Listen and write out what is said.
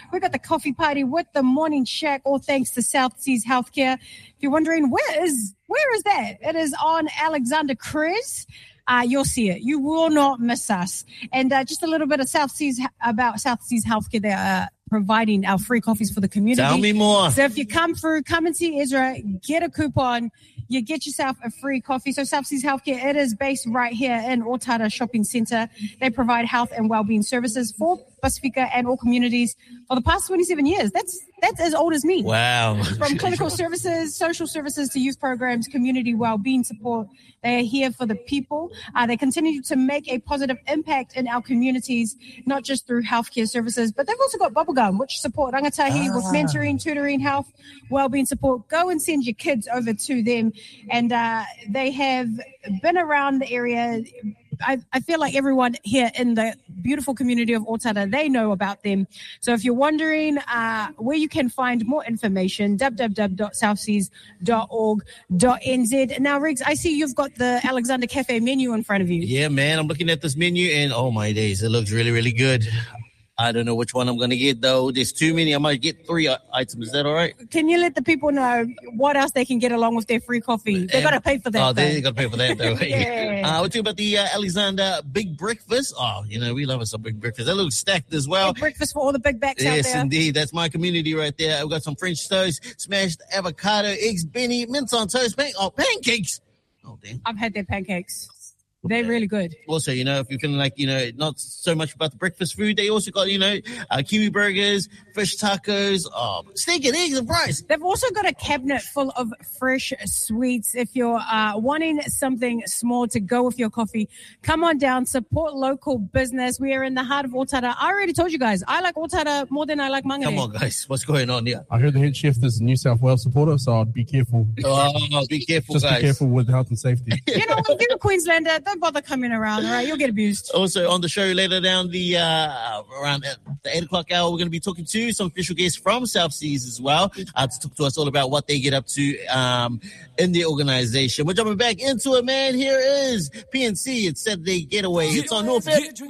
We've got the coffee party with the Morning Shack, all thanks to South Seas Healthcare. If you're wondering, where is that? It is on Alexander Cruz. You'll see it. You will not miss us. And just a little bit of South Seas Healthcare. They are providing our free coffees for the community. Tell me more. So if you come and see Ezra, get a coupon. You get yourself a free coffee. So South Seas Healthcare, it is based right here in Otara Shopping Centre. They provide health and wellbeing services for Pacifica and all communities for the past 27 years. That's as old as me. Wow. From clinical services, social services to youth programs, community wellbeing support. They are here for the people. They continue to make a positive impact in our communities, not just through healthcare services, but they've also got Bubblegum, which support rangatahi with mentoring, tutoring, health, wellbeing support. Go and send your kids over to them. And they have been around the area. I feel like everyone here in the beautiful community of Otara, they know about them. So if you're wondering where you can find more information, www.southseas.org.nz. Now, Riggs, I see you've got the Alexander Cafe menu in front of you. Yeah, man, I'm looking at this menu and oh my days, it looks really, really good. I don't know which one I'm going to get, though. There's too many. I might get 3 items. Is that all right? Can you let the people know what else they can get along with their free coffee? They've got to pay for that. Oh, they got to pay for that, though. Yeah. We're talking about the Alexander Big Breakfast. Oh, we love us some big breakfast. That looks stacked as well. Big breakfast for all the big backs out there. Yes, indeed. That's my community right there. We've got some French toast, smashed avocado, eggs, Benny, mince on toast, pancakes. Oh, damn. I've had their pancakes. They're really good. Also, if you're feeling like, not so much about the breakfast food, they also got, kiwi burgers, fish tacos, steak and eggs and fries. They've also got a cabinet full of fresh sweets. If you're wanting something small to go with your coffee, come on down, support local business. We are in the heart of Otara. I already told you guys, I like Otara more than I like Mangere. Come on, guys. What's going on here? I heard the head chef is a New South Wales supporter, so I'd be careful. Oh, be careful, Just guys. Be careful with health and safety. If you're a Queenslander, don't bother coming around, all right? You'll get abused. Also on the show later down around the 8 o'clock hour, we're going to be talking to some official guests from South Seas as well to talk to us all about what they get up to in the organization. We're jumping back into it, man. Here is PNC. It's Saturday Getaway. It's on North.